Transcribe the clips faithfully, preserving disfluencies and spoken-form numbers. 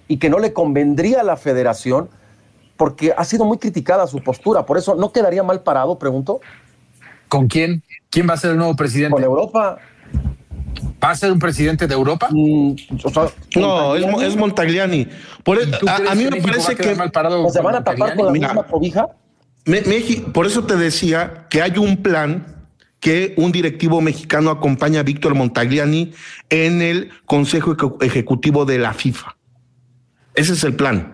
y que no le convendría a la federación porque ha sido muy criticada su postura. Por eso, ¿no quedaría mal parado, pregunto? ¿Con quién? ¿Quién va a ser el nuevo presidente? Con Europa. ¿Va a ser un presidente de Europa? Mm, o sea, no, es, es Montagliani. Por el, a, a mí me parece que mal parado ¿o se van a tapar con la Mira, misma cobija? Me, México, por eso te decía que hay un plan que un directivo mexicano acompaña a Víctor Montagliani en el Consejo Ejecutivo de la FIFA. Ese es el plan.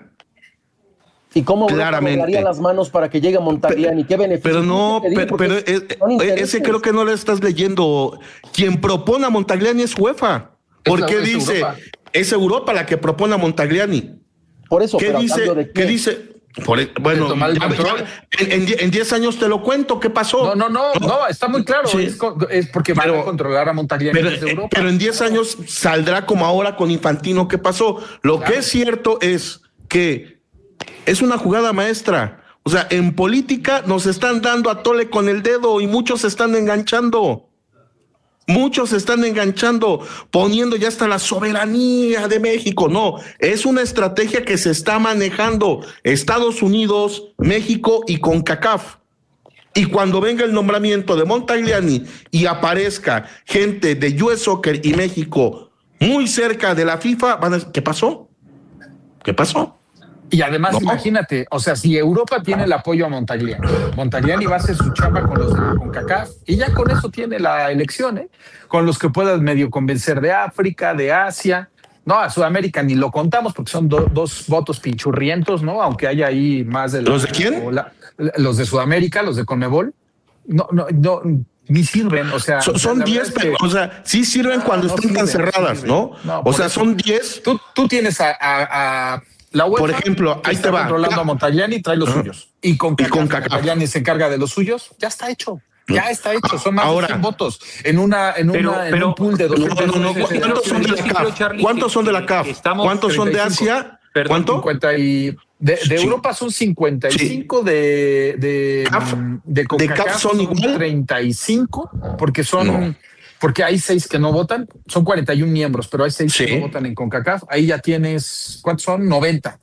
¿Y cómo Claramente daría las manos para que llegue Montagliani? ¿Qué beneficio? Pero no, pero, pero es, ese creo que no le estás leyendo. Quien propone a Montagliani es UEFA. ¿Por qué dice? Europa. Es Europa la que propone a Montagliani. Por eso, ¿qué pero dice? ¿de qué? ¿Qué dice? Por, bueno, ya, ya, en, en diez años te lo cuento. ¿Qué pasó? No, no, no, no, no está muy claro. Sí. Es, es porque van pero, a controlar a Montagliani pero, desde Europa. Pero en diez años saldrá como ahora con Infantino. ¿Qué pasó? Lo claro. que es cierto es que es una jugada maestra. O sea, en política nos están dando a tole con el dedo y muchos se están enganchando. Muchos se están enganchando, poniendo ya hasta la soberanía de México. No, es una estrategia que se está manejando Estados Unidos, México y CONCACAF. Y cuando venga el nombramiento de Montagliani y aparezca gente de U S Soccer y México muy cerca de la FIFA, van a decir, ¿qué pasó? ¿Qué pasó? Y además, no. imagínate, o sea, si Europa tiene el apoyo a Montagliani, Montagliani va a hacer su chamba con los de CONCACAF y ya con eso tiene la elección, ¿eh? Con los que puedas medio convencer de África, de Asia. No, a Sudamérica ni lo contamos porque son do, dos votos pinchurrientos, ¿no? Aunque haya ahí más de... La, ¿Los de quién? La, los de Sudamérica, los de CONMEBOL. No, no, no, ni sirven, o sea... So, son diez, es que, o sea, sí sirven ah, cuando no están tan cerradas, sí ¿no? no o sea, eso, son diez. Tú, tú tienes a... a, a la UEFA, por ejemplo, ahí te va. Controlando a Montagliani, trae los uh-huh. suyos. Y con CONCACAF, Montagliani se encarga de los suyos, ya está hecho. Ya está hecho, son más Ahora, de cien votos en una en pero, una pero, en un pool de doscientos. No, no, no, ¿cuántos son de la C A F? ¿Cuántos son de la C A F? ¿Cuántos son de Asia? Perdón, ¿Cuánto? cincuenta y de, de sí. Europa son cincuenta y cinco, sí. de de CAF, de CONCACAF son, son treinta y cinco, porque son no. porque hay seis que no votan, son cuarenta y uno miembros, pero hay seis sí. que no votan en CONCACAF. Ahí ya tienes, ¿cuántos son? noventa.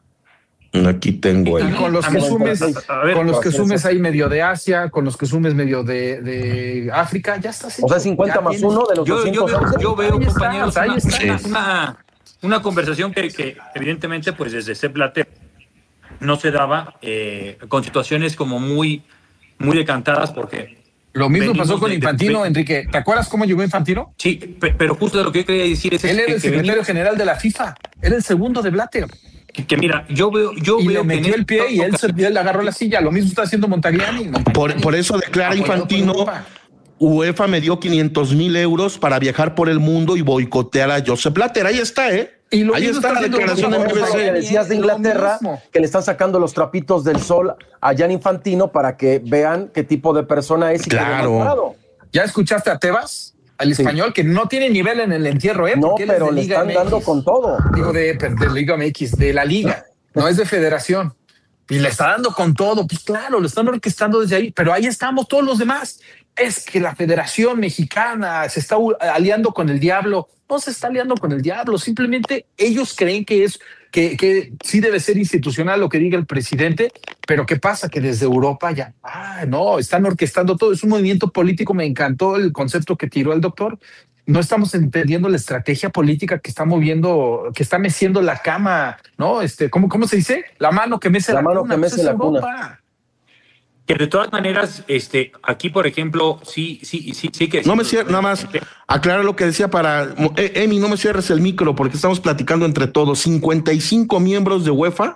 Aquí tengo el... Y con los que sumes, ver, con los que sumes ahí medio de Asia, con los que sumes medio de, de África, ya estás. O sea, cincuenta más uno de los yo, doscientos. Yo veo, yo veo ahí compañeros, estás, ahí una, estás. Una, una, una conversación que, que evidentemente, pues desde Sepp Blatter no se daba eh, con situaciones como muy, muy decantadas porque... Lo mismo pasó con de, Infantino, de, Enrique. ¿Te acuerdas cómo llegó Infantino? Sí, pero justo lo que yo quería decir es... Él es era que, el secretario venía, general de la FIFA, era el segundo de Blatter. Que, que mira, yo veo... Yo y veo le metió el pie y él, se, él agarró la silla. Lo mismo está haciendo Montagliani. Montagliani. Por, por eso declara Infantino, UEFA me dio quinientos mil euros para viajar por el mundo y boicotear a Joseph Blatter. Ahí está, ¿eh? Y lo Ahí está la declaración en B B C. Que decías de Inglaterra, que le están sacando los trapitos del sol a Gianni Infantino para que vean qué tipo de persona es. Y claro. ¿Ya escuchaste a Tebas? Al español, sí. que no tiene nivel en el entierro, ¿eh? No, porque él pero es de le Liga están M X. Dando con todo. Digo, de, de Liga M X, de la Liga, no es de federación. Y le está dando con todo. Pues claro, lo están orquestando desde ahí, pero ahí estamos todos los demás. Es que la Federación Mexicana se está aliando con el diablo. No se está aliando con el diablo, simplemente ellos creen que es que, que sí debe ser institucional lo que diga el presidente, pero ¿qué pasa? Que desde Europa ya, ah, no, están orquestando todo, es un movimiento político. Me encantó el concepto que tiró el doctor. No estamos entendiendo la estrategia política que está moviendo, que está meciendo la cama, ¿no? Este, ¿cómo, cómo se dice? La mano que mece la, la mano cuna. que mece pues la Europa. cuna. Que de todas maneras, este, aquí, por ejemplo, sí, sí, sí, sí que... No me cierres, nada más, aclarar lo que decía para... Eh, Emi, no me cierres el micro porque estamos platicando entre todos. cincuenta y cinco miembros de UEFA,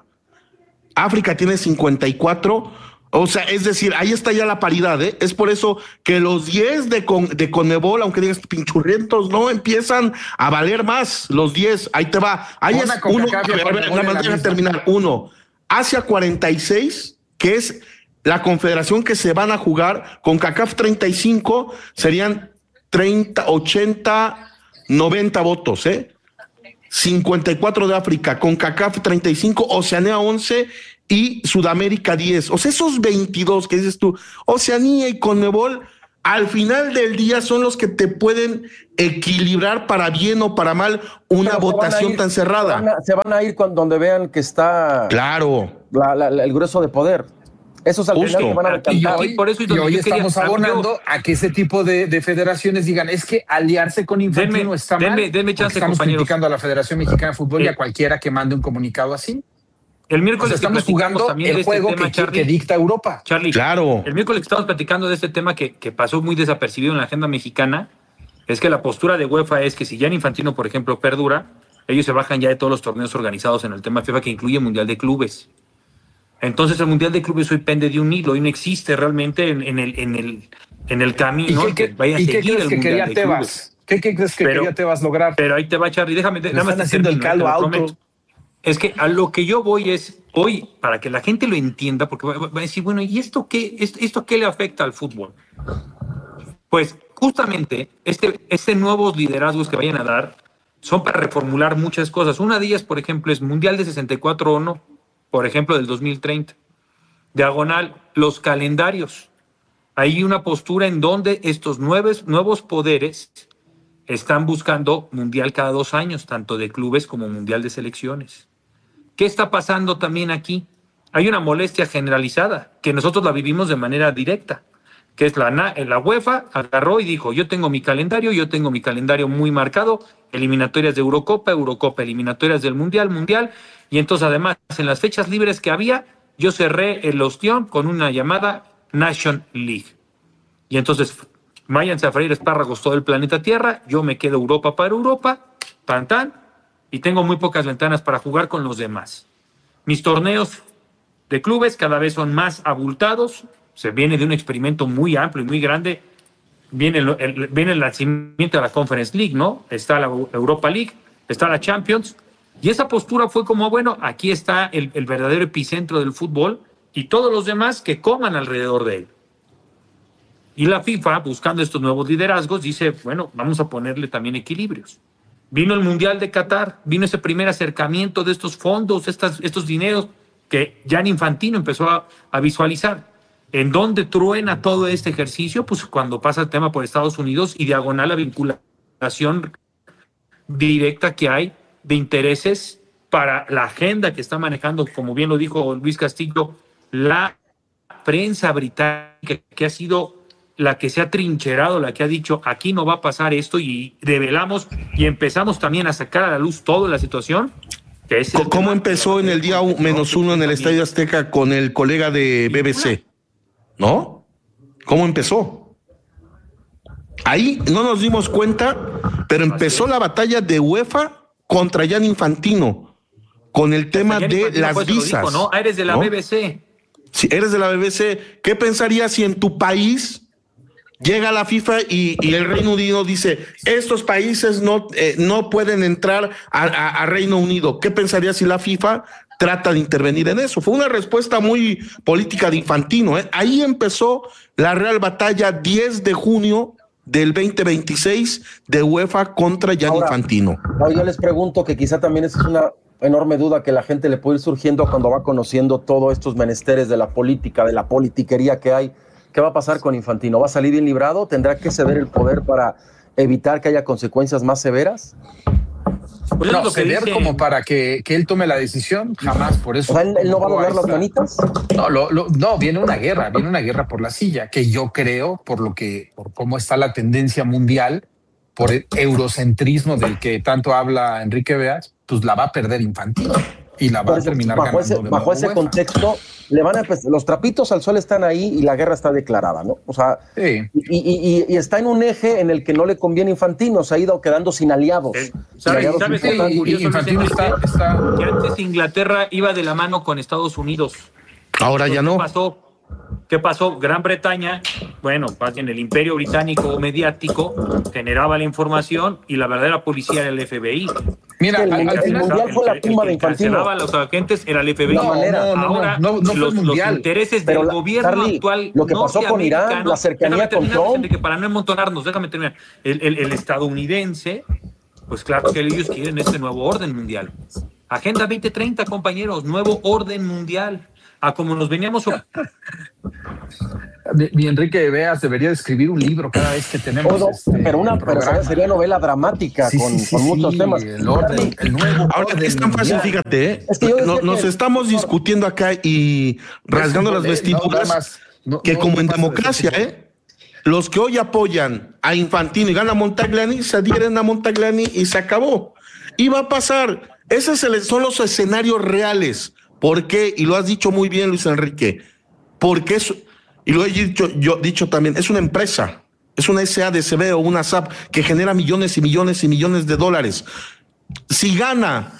África tiene cincuenta y cuatro, o sea, es decir, ahí está ya la paridad, ¿eh? Es por eso que los diez de, con, de CONMEBOL, aunque digas pinchurrientos, no empiezan a valer más, los diez, ahí te va. Ahí es uno, a ver, a ver, nada más deja terminar, uno, Asia cuarenta y seis, que es... la confederación que se van a jugar, con CONCACAF treinta y cinco, serían treinta, ochenta, noventa votos, ¿eh? cincuenta y cuatro de África, CONCACAF treinta y cinco, Oceanía once y Sudamérica diez. O sea, esos veintidós que dices tú, Oceanía y CONMEBOL, al final del día son los que te pueden equilibrar para bien o para mal una Pero votación ir, tan cerrada. Se van, a, se van a ir cuando donde vean que está claro la, la, la, el grueso de poder. Esos al Justo. final se van a decantar. Y hoy, por eso y hoy estamos quería, abonando a que ese tipo de, de federaciones digan, es que aliarse con Infantino denme, está mal. Denme, denme chance, estamos compañeros. criticando a la Federación Mexicana de Fútbol eh, y a cualquiera que mande un comunicado así. El miércoles o sea, estamos jugando también el juego este tema, que, Charlie, que dicta Europa. Charlie, claro. El miércoles estamos platicando de este tema que, que pasó muy desapercibido en la agenda mexicana. Es que la postura de UEFA es que si Gianni Infantino, por ejemplo, perdura, ellos se bajan ya de todos los torneos organizados en el tema FIFA que incluye Mundial de Clubes. Entonces el Mundial de Clubes hoy pende de un hilo y no existe realmente en, en, el, en, el, en el camino. ¿Y qué, que vaya a ¿y qué crees que quería Tebas? ¿Qué, ¿Qué crees que pero, quería Tebas lograr? Pero ahí te va, Charlie, déjame. Nos nada más están haciendo el caldo auto. Es que a lo que yo voy es, hoy, para que la gente lo entienda, porque va, va a decir, bueno, ¿y esto qué, esto, esto qué le afecta al fútbol? Pues justamente este, este nuevos liderazgos que vayan a dar son para reformular muchas cosas. Una de ellas, por ejemplo, es Mundial de sesenta y cuatro o no, por ejemplo, del dos mil treinta. Diagonal, los calendarios. Hay una postura en donde estos nuevos, nuevos poderes están buscando mundial cada dos años, tanto de clubes como mundial de selecciones. ¿Qué está pasando también aquí? Hay una molestia generalizada, que nosotros la vivimos de manera directa, que es la, la UEFA agarró y dijo, yo tengo mi calendario, yo tengo mi calendario muy marcado, eliminatorias de Eurocopa, Eurocopa, eliminatorias del Mundial, Mundial, y entonces además en las fechas libres que había, yo cerré el ostión con una llamada Nation League. Y entonces, váyanse a freír espárragos todo el planeta Tierra, yo me quedo Europa para Europa, tan tan, y tengo muy pocas ventanas para jugar con los demás. Mis torneos de clubes cada vez son más abultados, se viene de un experimento muy amplio y muy grande, viene el, el, viene el nacimiento de la Conference League, ¿no? Está la Europa League, está la Champions, y esa postura fue como, bueno, aquí está el, el verdadero epicentro del fútbol y todos los demás que coman alrededor de él. Y la FIFA, buscando estos nuevos liderazgos, dice, bueno, vamos a ponerle también equilibrios. Vino el Mundial de Qatar, vino ese primer acercamiento de estos fondos, estas, estos dineros que Gianni Infantino empezó a, a visualizar. ¿En dónde truena todo este ejercicio? Pues cuando pasa el tema por Estados Unidos y diagonal la vinculación directa que hay de intereses para la agenda que está manejando, como bien lo dijo Luis Castillo, la prensa británica, que ha sido la que se ha trincherado, la que ha dicho aquí no va a pasar esto, y revelamos y empezamos también a sacar a la luz toda la situación. Que es ¿Cómo tema, empezó en el día menos uno en el Estadio Azteca con el colega de B B C? ¿No? ¿Cómo empezó? Ahí no nos dimos cuenta, pero empezó la batalla de UEFA contra Gianni Infantino con el tema de las visas. Dijo, ¿no? Ah, eres de la ¿no? B B C. Si eres de la B B C, ¿qué pensarías si en tu país llega la FIFA y, y el Reino Unido dice, estos países no, eh, no pueden entrar a, a, a Reino Unido? ¿Qué pensarías si la FIFA trata de intervenir en eso? Fue una respuesta muy política de Infantino, ¿eh? Ahí empezó la real batalla diez de junio del veinte veintiséis de UEFA contra Gianni Ahora, Infantino. Ahora yo les pregunto, que quizá también es una enorme duda que la gente le puede ir surgiendo cuando va conociendo todos estos menesteres de la política, de la politiquería que hay. ¿Qué va a pasar con Infantino? ¿Va a salir bien librado? ¿Tendrá que ceder el poder para evitar que haya consecuencias más severas? Pues no, ceder dice... como para que, que él tome la decisión, jamás. Por eso. O sea, ¿él, él no va a doblar las manitas? No, lo, lo, no, viene una guerra, viene una guerra por la silla, que yo creo, por lo que, por cómo está la tendencia mundial, por el eurocentrismo del que tanto habla Enrique Beas, pues la va a perder Infantino y la va a terminar bajo ganando. Ese, bajo ese contexto, le van a, pues, los trapitos al sol están ahí y la guerra está declarada, ¿no? O sea, sí. y, y, y, y está en un eje en el que no le conviene a Infantino, se ha ido quedando sin aliados. Eh, ¿Sabes, aliados ¿sabes qué? Curioso, Infantino está, está... que antes Inglaterra iba de la mano con Estados Unidos. Ahora ya no. ¿Qué pasó? ¿Qué pasó? Gran Bretaña, bueno, más bien el imperio británico mediático, generaba la información y la verdadera policía era el F B I. Mira, el, al, al el mundial fue la tumba de Infantino. A los agentes era el F B I. No, no, no, Ahora no, no, no los, los intereses del la, gobierno Charlie, actual. Lo que pasó con Irán, la cercanía con Trump. Que para no emontonarnos, déjame terminar. El, el, el estadounidense, pues claro que ellos quieren este nuevo orden mundial. Agenda veinte treinta, compañeros, nuevo orden mundial. A como nos veníamos. Mi Enrique Veas debería de escribir un libro cada vez que tenemos. Todo, este, pero una pero sería novela dramática sí, con, sí, sí, con muchos sí, temas. El orden, el nuevo. Ahora orden es tan fácil, mundial. fíjate, ¿eh? Es que yo No- decía nos que- estamos discutiendo acá y rasgando las No, vestiduras, nada más. No, que no, como no en pasa de democracia, ese tipo. ¿eh? Los que hoy apoyan a Infantino y gana Montagliani, se adhieren a Montagliani y se acabó. Y va a pasar. Esos son los escenarios reales. ¿Por qué? Y lo has dicho muy bien, Luis Enrique. Porque es, y lo he dicho yo dicho también, es una empresa. Es una S A D C B o una S A P que genera millones y millones y millones de dólares. Si gana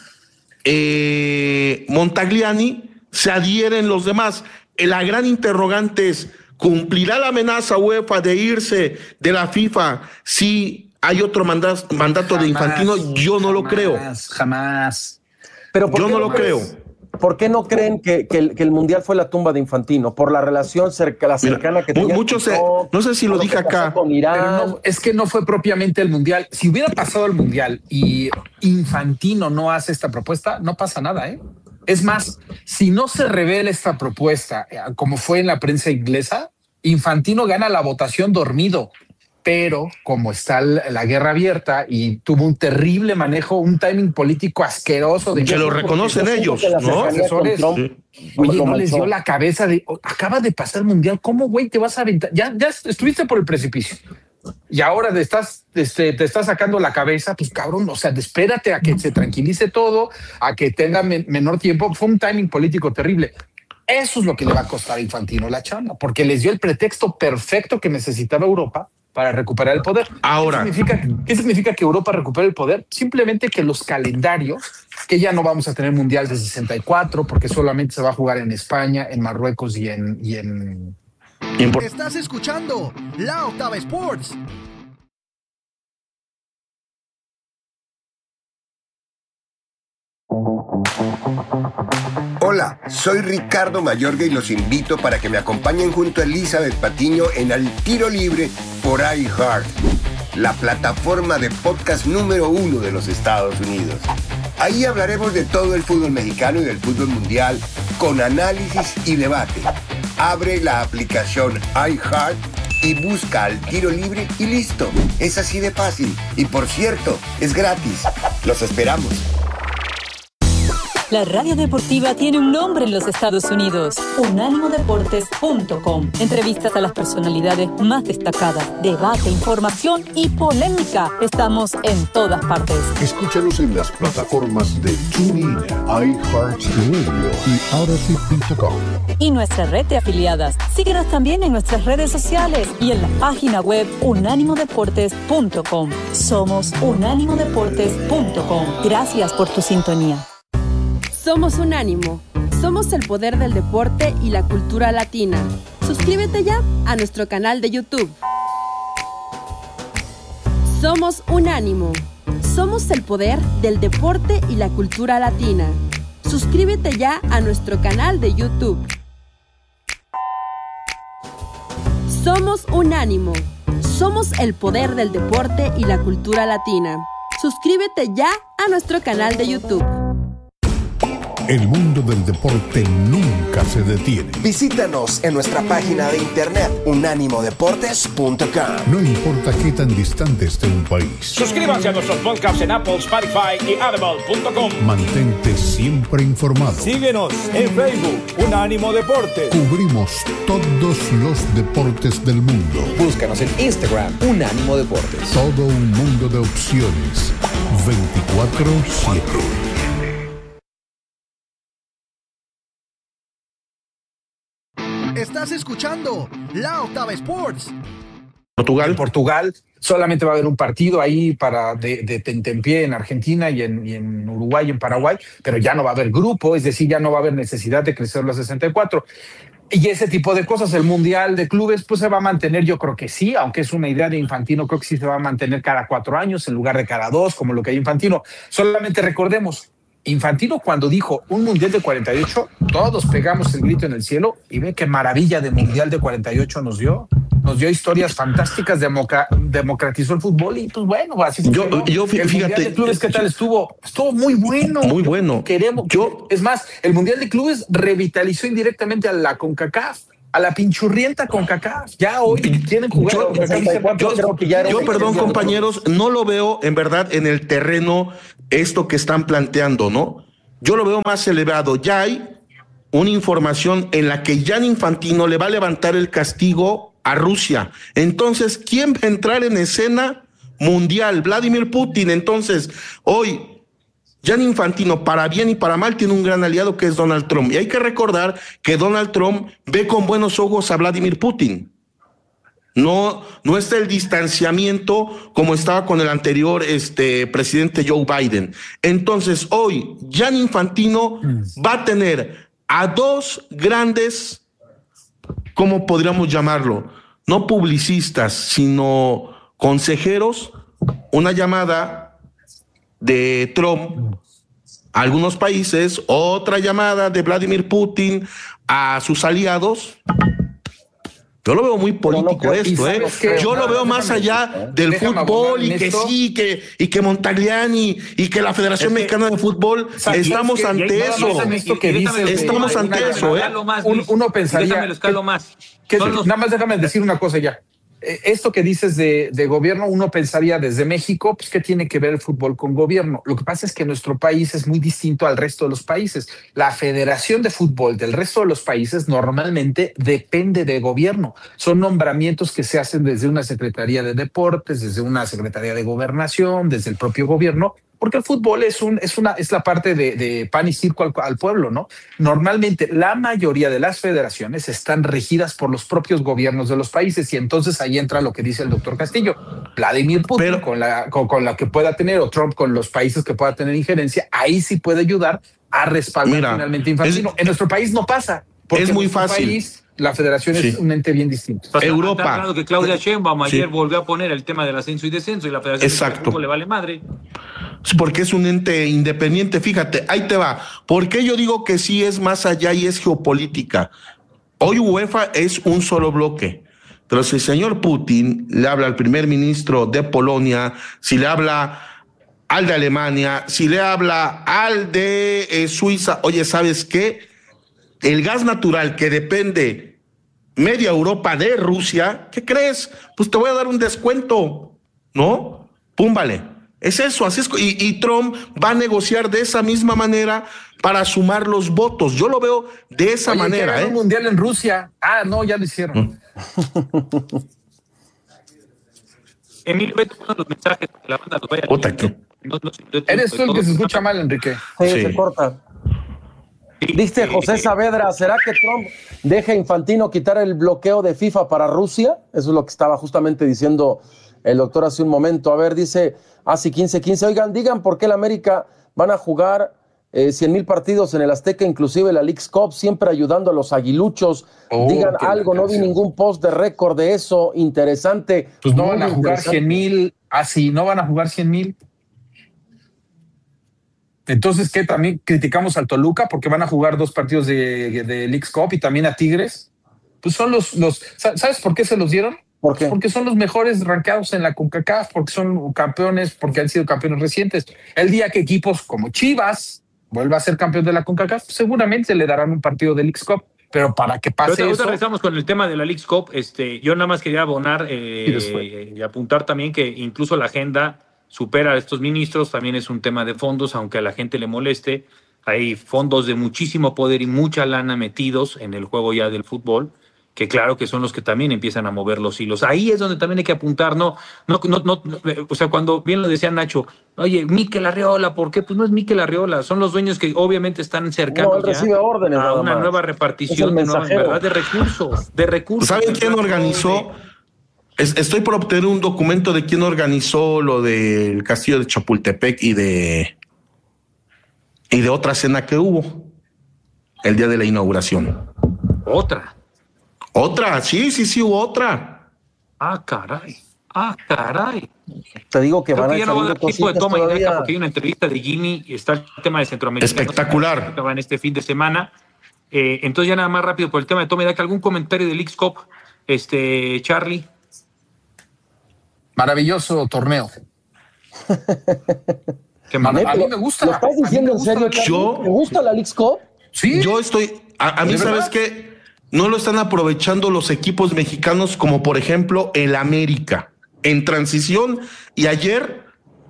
eh, Montagliani, se adhieren los demás. La gran interrogante es, ¿cumplirá la amenaza UEFA de irse de la FIFA si hay otro mandato, mandato de Infantino? Yo no lo creo. Jamás, jamás. Pero ¿por Yo qué no lo creo. ¿Por qué no creen que, que, el, que el Mundial fue la tumba de Infantino? Por la relación cerca, la cercana Mira, que tenía. muchos, con, eh, no sé si lo dije que pasó acá. Con Irán. Pero no, es que no fue propiamente el Mundial. Si hubiera pasado el Mundial y Infantino no hace esta propuesta, no pasa nada, ¿eh? Es más, si no se revela esta propuesta, como fue en la prensa inglesa, Infantino gana la votación dormido. Pero como está la guerra abierta y tuvo un terrible manejo, un timing político asqueroso. De Que lo reconocen ellos, ¿no? Asesores, Trump, oye, lo no les dio manchó. la cabeza de, acaba de pasar el Mundial, ¿cómo, güey, te vas a aventar? Ya, ya estuviste por el precipicio. Y ahora te estás, este, te estás sacando la cabeza, pues cabrón, o sea, espérate a que se tranquilice todo, a que tenga men- menor tiempo. Fue un timing político terrible. Eso es lo que le va a costar a Infantino la chamba, porque les dio el pretexto perfecto que necesitaba Europa para recuperar el poder. Ahora. ¿Qué significa, qué significa que Europa recupere el poder? Simplemente que los calendarios, que ya no vamos a tener mundial de sesenta y cuatro, porque solamente se va a jugar en España, en Marruecos y en... Y en Estás escuchando La Octava Sports. Hola, soy Ricardo Mayorga y los invito para que me acompañen junto a Elizabeth Patiño en Al Tiro Libre por iHeart, la plataforma de podcast número uno de los Estados Unidos. Ahí hablaremos de todo el fútbol mexicano y del fútbol mundial con análisis y debate. Abre la aplicación iHeart y busca Al Tiro Libre y listo. Es así de fácil. Y por cierto, es gratis. Los esperamos. La radio deportiva tiene un nombre en los Estados Unidos, unánimo deportes punto com. Entrevistas a las personalidades más destacadas, debate, información y polémica. Estamos en todas partes. Escúchanos en las plataformas de TuneIn, iHeartRadio y Odyssey punto com. Y nuestra red de afiliadas. Síguenos también en nuestras redes sociales y en la página web unánimo deportes punto com. Somos unánimo deportes punto com. Gracias por tu sintonía. Somos Unánimo. Somos el poder del deporte y la cultura latina. Suscríbete ya a nuestro canal de YouTube. Somos Unánimo. Somos el poder del deporte y la cultura latina. Suscríbete ya a nuestro canal de YouTube. Somos Unánimo. Somos el poder del deporte y la cultura latina. Suscríbete ya a nuestro canal de YouTube. El mundo del deporte nunca se detiene. Visítanos en nuestra página de internet unánimo deportes punto com. No importa qué tan distante esté un país. Suscríbanse a nuestros podcasts en Apple, Spotify y Audible punto com. Mantente siempre informado. Síguenos en Facebook, Unánimo Deportes. Cubrimos todos los deportes del mundo. Búscanos en Instagram, Unánimo Deportes. Todo un mundo de opciones. veinticuatro siete. Estás escuchando La Octava Sports. Portugal. En Portugal solamente va a haber un partido ahí para de, de tentempié en Argentina y en, y en Uruguay y en Paraguay, pero ya no va a haber grupo, es decir, ya no va a haber necesidad de crecer los sesenta y cuatro. Y ese tipo de cosas, el Mundial de Clubes, pues se va a mantener, yo creo que sí, aunque es una idea de Infantino, creo que sí se va a mantener cada cuatro años en lugar de cada dos, como lo que hay Infantino. Solamente recordemos, Infantino cuando dijo un Mundial de cuarenta y ocho, todos pegamos el grito en el cielo y ve qué maravilla de Mundial de cuarenta y ocho nos dio. Nos dio historias fantásticas, democa, democratizó el fútbol y pues bueno, así yo, ¿no? yo El fíjate, Mundial de Clubes, ¿qué tal estuvo? Estuvo muy bueno. Muy bueno. Queremos, yo, es más, el Mundial de Clubes revitalizó indirectamente a la CONCACAF. a la pinchurrienta CONCACAF. Ya hoy tienen jugadores. Yo, yo, yo, yo perdón, compañeros, no lo veo en verdad en el terreno esto que están planteando, ¿no? Yo lo veo más elevado. Ya hay una información en la que Gianni Infantino le va a levantar el castigo a Rusia. Entonces, ¿quién va a entrar en escena mundial? Vladimir Putin. Entonces, hoy Gianni Infantino, para bien y para mal, tiene un gran aliado que es Donald Trump. Y hay que recordar que Donald Trump ve con buenos ojos a Vladimir Putin. No, no está el distanciamiento como estaba con el anterior este, presidente Joe Biden. Entonces, hoy Gianni Infantino mm. va a tener a dos grandes, ¿cómo podríamos llamarlo? No publicistas, sino consejeros. Una llamada de Trump a algunos países, otra llamada de Vladimir Putin a sus aliados. Yo lo veo muy político no esto, ¿eh? Que, Yo no, lo veo más allá del fútbol y que esto. sí, que, y que Montagliani y que la Federación es que, Mexicana de Fútbol, o sea, estamos es que, ante eso. Esto que dice, estamos ante una, eso, ¿eh? Más, Un, uno pensaría. Que, más. Que, los... Nada más déjame decir una cosa ya. Esto que dices de, de gobierno, uno pensaría desde México, pues ¿qué tiene que ver el fútbol con gobierno? Lo que pasa es que nuestro país es muy distinto al resto de los países. La Federación de Fútbol del resto de los países normalmente depende de gobierno. Son nombramientos que se hacen desde una Secretaría de Deportes, desde una Secretaría de Gobernación, desde el propio gobierno, porque el fútbol es un es una es la parte de, de pan y circo al, al pueblo, ¿no? Normalmente la mayoría de las federaciones están regidas por los propios gobiernos de los países y entonces ahí entra lo que dice el doctor Castillo. Vladimir Putin Pero, con la con, con la que pueda tener o Trump con los países que pueda tener injerencia, ahí sí puede ayudar a respaldar mira, finalmente Infantino. Es, en nuestro país no pasa. Es muy fácil. País, la federación sí. es un ente bien distinto. Entonces, Europa. Está claro que Claudia Sheinbaum ayer sí. volvió a poner el tema del ascenso y descenso y la Federación Exacto. de Fútbol le vale madre. Porque es un ente independiente. Fíjate, ahí te va. ¿Por qué yo digo que sí es más allá y es geopolítica? Hoy UEFA es un solo bloque. Pero si el señor Putin le habla al primer ministro de Polonia, si le habla al de Alemania, si le habla al de eh, Suiza, oye, ¿sabes qué? El gas natural que depende media Europa de Rusia, ¿qué crees? Pues te voy a dar un descuento, ¿no? Púmbale. Es eso, así es. Y, y Trump va a negociar de esa misma manera para sumar los votos. Yo lo veo de esa Oye, manera. ¿eh? Un mundial en Rusia. Ah, no, ya lo hicieron. Emilio, vete con los mensajes que la banda los vaya Puta, ¿qué? No, no, Eres tú el que se escucha mal, Enrique. Sí, sí. se corta. Dice José Saavedra, ¿será que Trump deja a Infantino quitar el bloqueo de FIFA para Rusia? Eso es lo que estaba justamente diciendo el doctor hace un momento. A ver, dice así quince quince. Oigan, digan por qué el América van a jugar eh, cien mil partidos en el Azteca, inclusive la Leagues Cup, siempre ayudando a los aguiluchos. Oh, digan algo, no vi ningún post de récord de eso. Interesante. Pues no van a jugar cien mil, así, no van a jugar cien mil. Entonces, ¿qué? También criticamos al Toluca porque van a jugar dos partidos de, de Leagues Cup y también a Tigres. Pues son los, los, ¿sabes por qué se los dieron? ¿Por qué? Porque son los mejores rankeados en la CONCACAF, porque son campeones, porque han sido campeones recientes. El día que equipos como Chivas vuelva a ser campeón de la CONCACAF, seguramente le darán un partido de Leagues Cup. Pero para que pase Pero eso... regresamos con el tema de la Leagues Cup. Este, yo nada más quería abonar eh, y, y apuntar también que incluso la agenda supera a estos ministros, también es un tema de fondos, aunque a la gente le moleste. Hay fondos de muchísimo poder y mucha lana metidos en el juego ya del fútbol, que claro que son los que también empiezan a mover los hilos. Ahí es donde también hay que apuntar, no, no, no, no, o sea, cuando bien lo decía Nacho, oye, Mikel Arriola, ¿por qué? Pues no es Mikel Arriola, son los dueños que obviamente están cercanos no, él recibe ya órdenes, a una más. nueva repartición de, nueva, ¿verdad? de recursos, de recursos. ¿Saben quién organizó? Estoy por obtener un documento de quién organizó lo del castillo de Chapultepec y de y de otra cena que hubo el día de la inauguración. ¿Otra? Otra, sí, sí, sí, hubo otra. Ah, caray. Ah, caray. Te digo que Creo van que a ya no va a dar tiempo de toma todavía. indirecta porque hay una entrevista de Jimmy y está el tema de Centroamérica. Espectacular. No en este fin de semana. Eh, entonces ya nada más rápido por el tema de toma indirecta. ¿Algún comentario de Leagues Cup, este, Charlie? Maravilloso torneo. Qué a mí me gusta. ¿Lo estás diciendo en serio? Yo, ¿Te gusta la Leagues Cup? Sí. Yo estoy. A, a mí, ¿sabes qué? no lo están aprovechando los equipos mexicanos, como por ejemplo el América, en transición, y ayer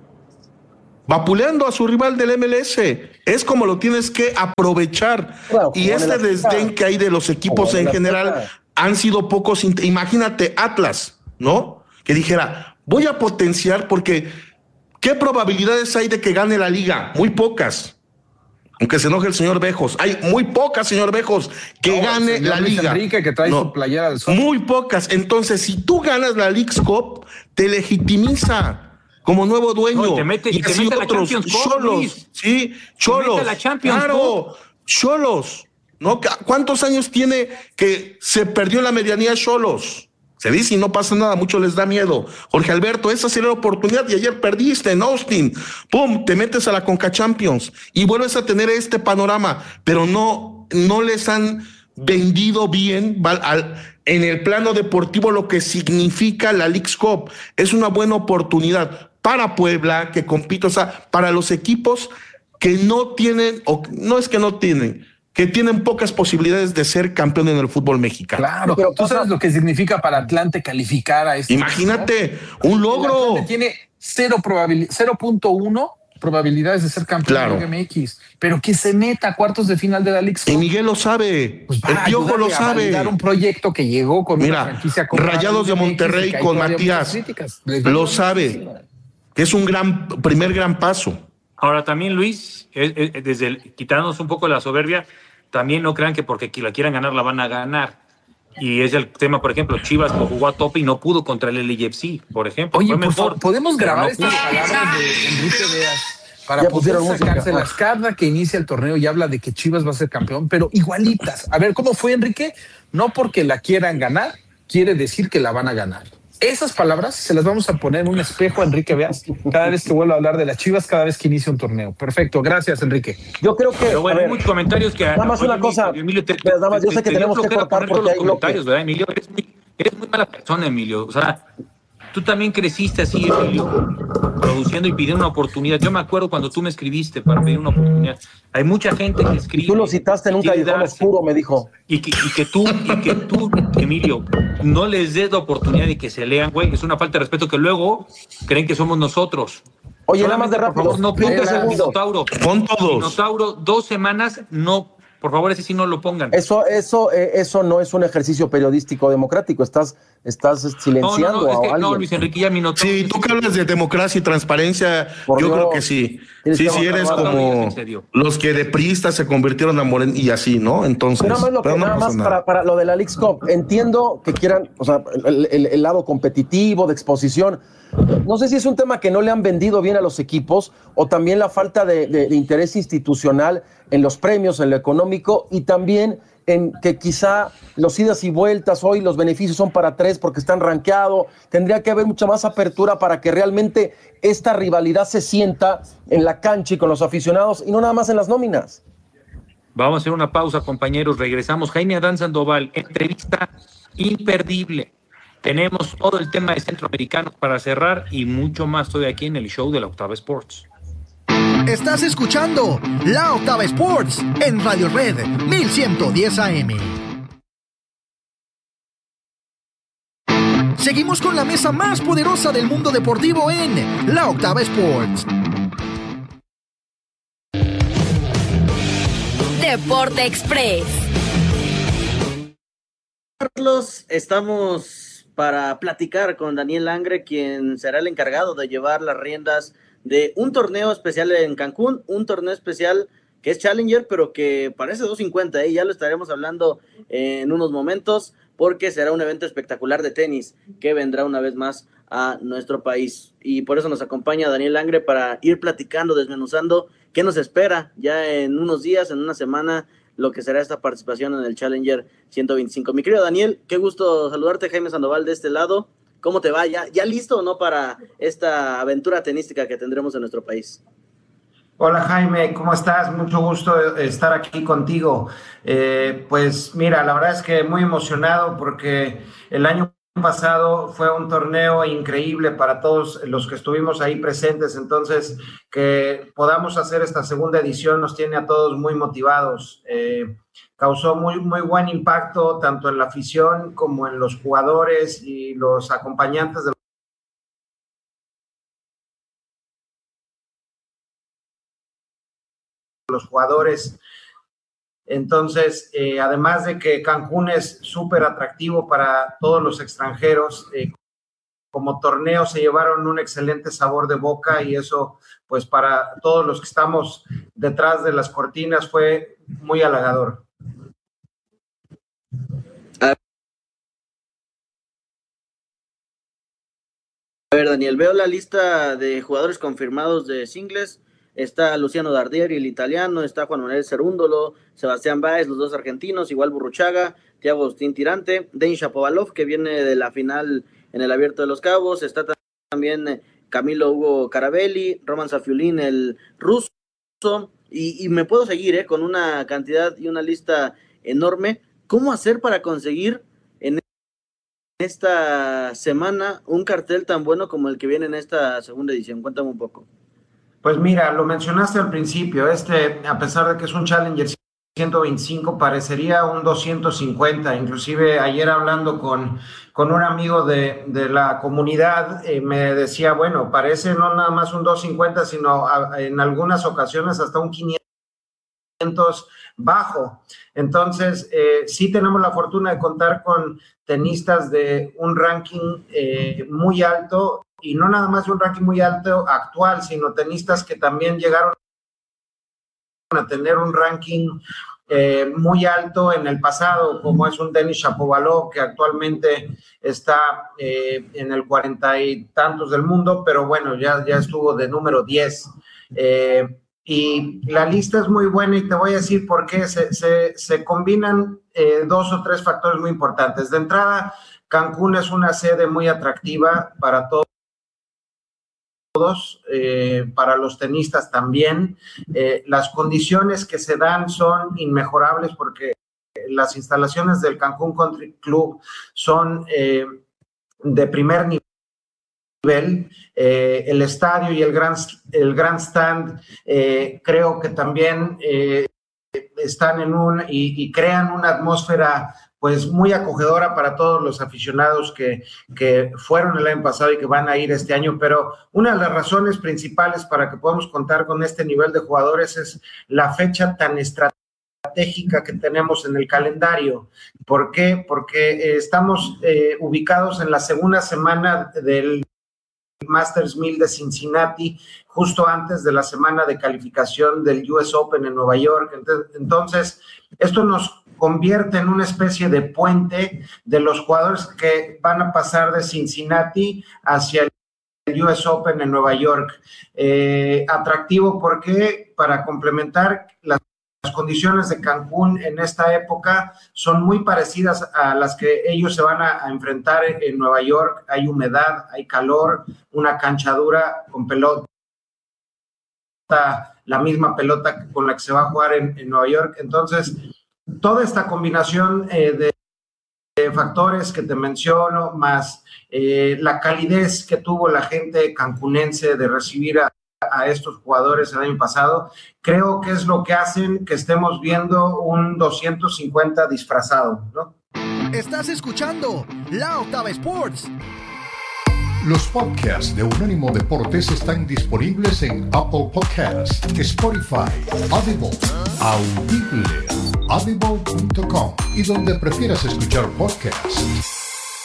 vapuleando a su rival del M L S. Es como lo tienes que aprovechar. Claro, y este desdén que hay de los equipos en general han sido pocos. Imagínate Atlas, ¿no? Que dijera, voy a potenciar porque ¿qué probabilidades hay de que gane la liga? Muy pocas. Aunque se enoje el señor Bejos. Hay muy pocas, señor Bejos, que no, gane la Luis liga. Enrique, que trae no, su playera del sol. Muy pocas. Entonces, si tú ganas la Leagues Cup, te legitimiza como nuevo dueño. No, y te mete, y y te mete otros, la Champions Cup, Cholos, Luis. sí, Cholos. Te la Champions claro, Cup. Cholos. ¿No? ¿Cuántos años tiene que se perdió la medianía Cholos? Se dice y no pasa nada, mucho les da miedo. Jorge Alberto, esa sería la oportunidad y ayer perdiste en Austin. Pum, te metes a la Conca Champions y vuelves a tener este panorama, pero no, no les han vendido bien al, en el plano deportivo lo que significa la Leagues Cup. Es una buena oportunidad para Puebla, que compite, o sea, para los equipos que no tienen, o no es que no tienen, que tienen pocas posibilidades de ser campeón en el fútbol mexicano. Claro, pero tú sabes lo que significa para Atlante calificar a este. Imagínate, un logro. Atlante tiene cero probabilidad, cero punto uno probabilidades de ser campeón claro. de la Liga M X, pero que se meta a cuartos de final de la Liga. Y Miguel lo sabe, pues el Piojo lo sabe. Un proyecto que llegó con Mira, una franquicia con Rayados de Monterrey con Matías lo sabe, que es un gran primer gran paso. Ahora también, Luis, es, es, desde el, quitándonos un poco de la soberbia, también no crean que porque la quieran ganar la van a ganar. Y es el tema, por ejemplo, Chivas jugó a tope y no pudo contra el L A F C, por ejemplo. Oye, por favor, podemos grabar no estas palabras de Enrique Veas para ya poder sacarse las cartas que inicia el torneo y habla de que Chivas va a ser campeón, pero igualitas. A ver, ¿cómo fue, Enrique? No porque la quieran ganar, quiere decir que la van a ganar. Esas palabras se las vamos a poner en un espejo a Enrique Veas cada vez que vuelva a hablar de las Chivas, cada vez que inicia un torneo. Perfecto, gracias, Enrique. Yo creo que... Pero bueno, hay muchos comentarios que... Nada más una cosa, Emilio, te, te, nada más, yo sé que tenemos que cortar porque hay comentarios, ¿verdad, Emilio? Eres muy, eres muy mala persona, Emilio. O sea, tú también creciste así, Emilio, produciendo y pidiendo una oportunidad. Yo me acuerdo cuando tú me escribiste para pedir una oportunidad. Hay mucha gente que escribe... Tú lo citaste en un callejón oscuro, me dijo. Y que, y que tú, y que tú, Emilio, no les des la oportunidad de que se lean, güey. Es una falta de respeto que luego creen que somos nosotros. Oye, nada más de rápido. Por favor, no pongas Minotauro. Pon todos. Minotauro, dos semanas, no... Por favor, ese sí no lo pongan. Eso, eso, eh, eso no es un ejercicio periodístico democrático. Estás, estás silenciando no, no, no, es que, a alguien. No, Luis Enrique, ya Minotauro. Sí, tú que hablas de democracia y transparencia, Por yo Dios. creo que sí. Sí, sí, eres como los que de priistas se convirtieron a Morena y así, ¿no? Entonces. Pero nada más, lo que, no nada más nada. Para, para lo de la Leagues Cup. Entiendo que quieran, o sea, el, el, el lado competitivo, de exposición. No sé si es un tema que no le han vendido bien a los equipos o también la falta de, de, de interés institucional en los premios, en lo económico y también en que quizá los idas y vueltas hoy los beneficios son para tres porque están rankeados. Tendría que haber mucha más apertura para que realmente esta rivalidad se sienta en la cancha y con los aficionados y no nada más en las nóminas. Vamos a hacer una pausa, compañeros. Regresamos. Jaime Adán Sandoval, entrevista imperdible. Tenemos todo el tema de centroamericanos para cerrar y mucho más. Estoy aquí en el show de La Octava Sports. Estás escuchando La Octava Sports en Radio Red mil ciento diez A M. Seguimos con la mesa más poderosa del mundo deportivo en La Octava Sports. Deporte Express. Carlos, estamos para platicar con Daniel Langre, quien será el encargado de llevar las riendas de un torneo especial en Cancún, un torneo especial que es Challenger, pero que parece doscientos cincuenta, ¿eh? Ya lo estaremos hablando en unos momentos, porque será un evento espectacular de tenis que vendrá una vez más a nuestro país. Y por eso nos acompaña Daniel Langre para ir platicando, desmenuzando qué nos espera ya en unos días, en una semana, lo que será esta participación en el Challenger ciento veinticinco. Mi querido Daniel, qué gusto saludarte, Jaime Sandoval de este lado. ¿Cómo te va? ¿Ya, ya listo o no para esta aventura tenística que tendremos en nuestro país? Hola Jaime, ¿cómo estás? Mucho gusto estar aquí contigo. Eh, pues mira, la verdad es que muy emocionado porque el año pasado fue un torneo increíble para todos los que estuvimos ahí presentes, entonces que podamos hacer esta segunda edición nos tiene a todos muy motivados. Eh, causó muy, muy buen impacto tanto en la afición como en los jugadores y los acompañantes de los jugadores. Entonces, eh, además de que Cancún es súper atractivo para todos los extranjeros, eh, como torneo se llevaron un excelente sabor de boca y eso, pues para todos los que estamos detrás de las cortinas fue muy halagador. A ver, Daniel, veo la lista de jugadores confirmados de singles. Está Luciano Dardieri, el italiano, está Juan Manuel Cerúndolo, Sebastián Báez, los dos argentinos, igual Burruchaga, Thiago Agustín Tirante, Denis Shapovalov, que viene de la final en el Abierto de los Cabos, está también Camilo Hugo Carabelli, Roman Safiulin, el ruso, y, y me puedo seguir eh, con una cantidad y una lista enorme. ¿Cómo hacer para conseguir en esta semana un cartel tan bueno como el que viene en esta segunda edición? Cuéntame un poco. Pues mira, lo mencionaste al principio, este, a pesar de que es un Challenger ciento veinticinco, parecería un doscientos cincuenta, inclusive ayer hablando con, con un amigo de, de la comunidad, eh, me decía, bueno, parece no nada más un doscientos cincuenta, sino a, en algunas ocasiones hasta un quinientos bajo. Entonces, eh, sí tenemos la fortuna de contar con tenistas de un ranking eh, muy alto, y no nada más de un ranking muy alto actual, sino tenistas que también llegaron a tener un ranking eh, muy alto en el pasado, como es un Denis Shapovalov, que actualmente está eh, en el cuarenta y tantos del mundo, pero bueno, ya, ya estuvo de número diez. Eh, y la lista es muy buena y te voy a decir por qué. Se, se, se combinan eh, dos o tres factores muy importantes. De entrada, Cancún es una sede muy atractiva para todos. Todos, eh, para los tenistas también. Eh, las condiciones que se dan son inmejorables porque las instalaciones del Cancún Country Club son eh, de primer nivel. Eh, el estadio y el Grand, el Grandstand eh, creo que también eh, están en un y, y crean una atmósfera pues muy acogedora para todos los aficionados que, que fueron el año pasado y que van a ir este año, pero una de las razones principales para que podamos contar con este nivel de jugadores es la fecha tan estratégica que tenemos en el calendario. ¿Por qué? Porque eh, estamos eh, ubicados en la segunda semana del Masters mil de Cincinnati, justo antes de la semana de calificación del U S Open en Nueva York. Entonces, esto nos convierte en una especie de puente de los jugadores que van a pasar de Cincinnati hacia el U S Open en Nueva York. Eh, atractivo porque para complementar las Las condiciones de Cancún en esta época son muy parecidas a las que ellos se van a, a enfrentar en Nueva York. Hay humedad, hay calor, una cancha dura con pelota, la misma pelota con la que se va a jugar en, en Nueva York. Entonces, toda esta combinación eh, de, de factores que te menciono, más eh, la calidez que tuvo la gente cancunense de recibir a a estos jugadores el año pasado, creo que es lo que hacen que estemos viendo un doscientos cincuenta disfrazado, ¿no? Estás escuchando La Octava Sports. Los podcasts de Unánimo Deportes están disponibles en Apple Podcasts, Spotify, Audible, Audible, audible punto com y donde prefieras escuchar podcasts.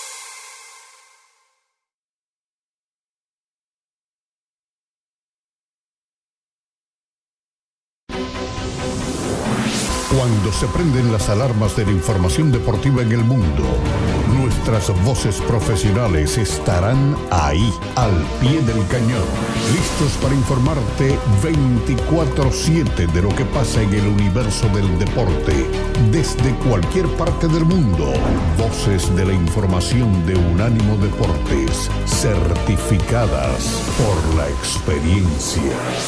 Cuando se prenden las alarmas de la información deportiva en el mundo, nuestras voces profesionales estarán ahí, al pie del cañón, listos para informarte veinticuatro siete de lo que pasa en el universo del deporte, desde cualquier parte del mundo. Voces de la información de Unánimo Deportes, certificadas por la experiencia.